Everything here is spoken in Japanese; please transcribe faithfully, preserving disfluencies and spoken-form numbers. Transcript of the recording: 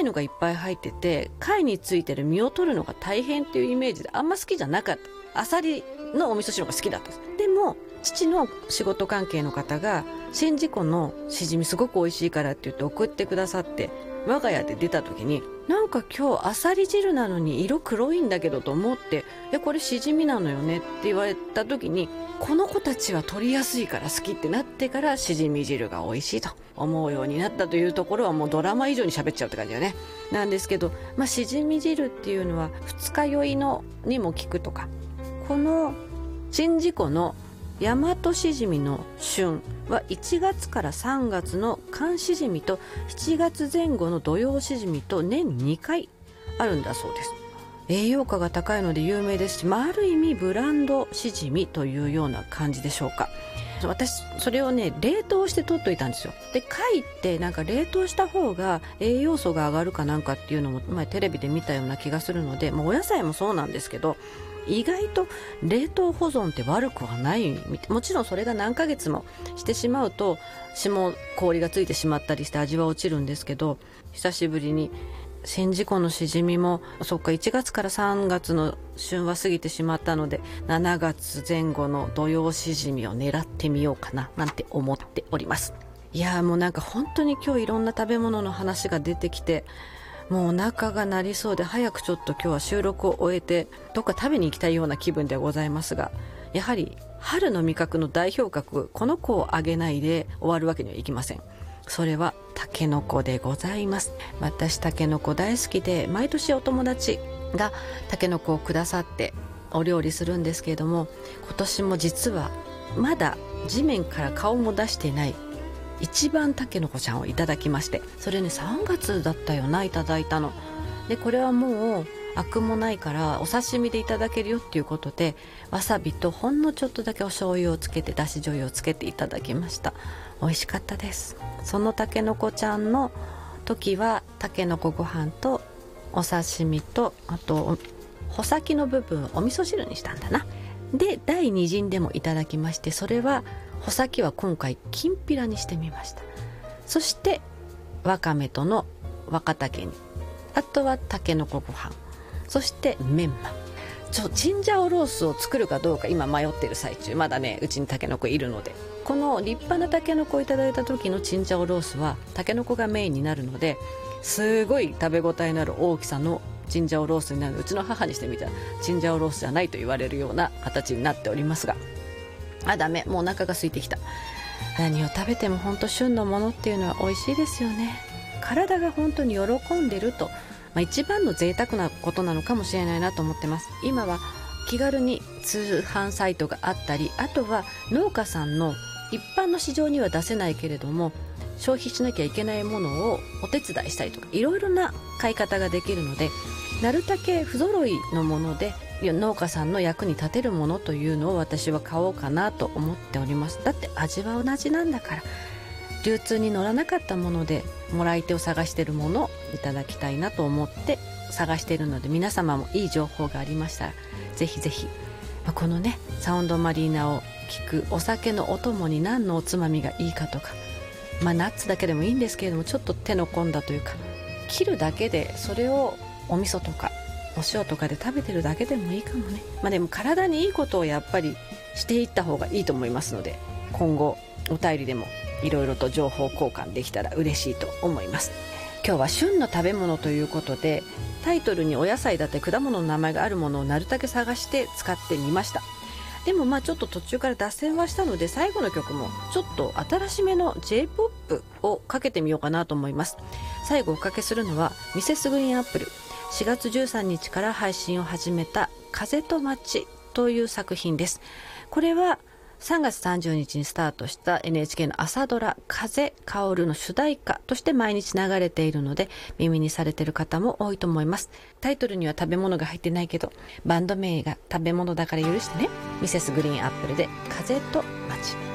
いのがいっぱい入ってて、貝についてる実を取るのが大変っていうイメージであんま好きじゃなかった。アサリのお味噌汁が好きだったんです。でも父の仕事関係の方が宍道湖のしじみすごく美味しいからって言って送ってくださって、我が家で出た時に、なんか今日アサリ汁なのに色黒いんだけどと思って、いやこれしじみなのよねって言われた時に、この子たちは取りやすいから好きってなってから、しじみ汁が美味しいと思うようになったというところはもうドラマ以上に喋っちゃうって感じだよね。なんですけど、まあ、しじみ汁っていうのは二日酔いのにも効くとか、この宍道湖の大和しじみの旬はいちがつからさんがつの寒しじみとしちがつぜん後の土用しじみと年にかいあるんだそうです。栄養価が高いので有名ですし、まあ、ある意味ブランドしじみというような感じでしょうか。私それをね冷凍して取っといたんですよ。で貝ってなんか冷凍した方が栄養素が上がるかなんかっていうのも前テレビで見たような気がするので、まあ、お野菜もそうなんですけど、意外と冷凍保存って悪くはない。もちろんそれが何ヶ月もしてしまうと霜氷がついてしまったりして味は落ちるんですけど、久しぶりに宍道湖のしじみもそっかいちがつからさんがつの旬は過ぎてしまったので、しちがつぜん後の土用しじみを狙ってみようかななんて思っております。いやーもうなんか本当に今日いろんな食べ物の話が出てきて、もうお腹が鳴りそうで、早くちょっと今日は収録を終えてどっか食べに行きたいような気分ではございますが、やはり春の味覚の代表格この子をあげないで終わるわけにはいきません。それはタケノコでございます。私タケノコ大好きで、毎年お友達がタケノコをくださってお料理するんですけれども、今年も実はまだ地面から顔も出してない一番タケノコちゃんをいただきまして、それねさんがつだったよな、いただいたので、これはもうアクもないからお刺身でいただけるよっていうことで、わさびとほんのちょっとだけお醤油をつけて、だし醤油をつけていただきました。美味しかったです。そのタケノコちゃんの時はタケノコご飯とお刺身と、あと穂先の部分をお味噌汁にしたんだな。で第二陣でもいただきまして、それは穂先は今回きんぴらにしてみました。そしてわかめとの若竹に、あとはタケノコご飯、そしてメンマ。ちょチンジャオロースを作るかどうか今迷ってる最中。まだねうちにタケノコいるので、この立派なタケノコをいただいた時のチンジャオロースはタケノコがメインになるので、すごい食べ応えのある大きさのチンジャオロースになる。うちの母にしてみたらチンジャオロースじゃないと言われるような形になっておりますが、あダメ、もうお腹が空いてきた。何を食べても本当旬のものっていうのは美味しいですよね。体が本当に喜んでると、まあ、一番の贅沢なことなのかもしれないなと思ってます。今は気軽に通販サイトがあったり、あとは農家さんの一般の市場には出せないけれども消費しなきゃいけないものをお手伝いしたりとか、いろいろな買い方ができるので、なるだけ不揃いのもので農家さんの役に立てるものというのを私は買おうかなと思っております。だって味は同じなんだから、流通に乗らなかったものでもらい手を探しているものをいただきたいなと思って探しているので、皆様もいい情報がありましたらぜひぜひ、まあ、このねサウンドマリーナを聞くお酒のお供に何のおつまみがいいかとか、まあナッツだけでもいいんですけれども、ちょっと手の込んだというか、切るだけでそれをお味噌とかお塩とかで食べてるだけでもいいかもね。まあでも体にいいことをやっぱりしていった方がいいと思いますので、今後お便りでもいろいろと情報交換できたら嬉しいと思います。今日は旬の食べ物ということで、タイトルにお野菜だって果物の名前があるものをなるだけ探して使ってみました。でもまあちょっと途中から脱線はしたので、最後の曲もちょっと新しめの J-ポップ をかけてみようかなと思います。最後おかけするのはミセスグリーンアップルしがつじゅうさんにちから配信を始めた風と街という作品です。これはさんがつさんじゅうにちにスタートした エヌエイチケー の朝ドラ風薫るの主題歌として毎日流れているので、耳にされている方も多いと思います。タイトルには食べ物が入ってないけどバンド名が食べ物だから許してね。ミセスグリーンアップルで風と街。